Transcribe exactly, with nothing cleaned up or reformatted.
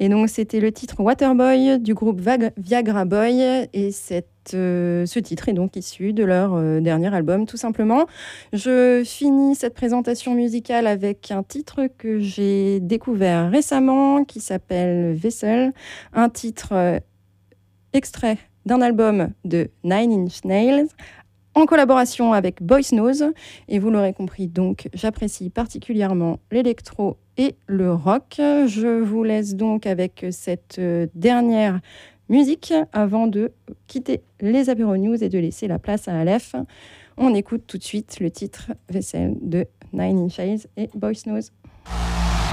Et donc, c'était le titre Waterboy du groupe Vag- Viagra Boy. Et cette, euh, ce titre est donc issu de leur euh, dernier album, tout simplement. Je finis cette présentation musicale avec un titre que j'ai découvert récemment qui s'appelle Vessel, un titre euh, extrait d'un album de Nine Inch Nails en collaboration avec Boys Knows. Et vous l'aurez compris, donc, j'apprécie particulièrement l'électro et le rock. Je vous laisse donc avec cette euh, dernière musique avant de quitter les Apéro News et de laisser la place à Aleph. On écoute tout de suite le titre Vessel de Nine Inch Nails et Boys Knows.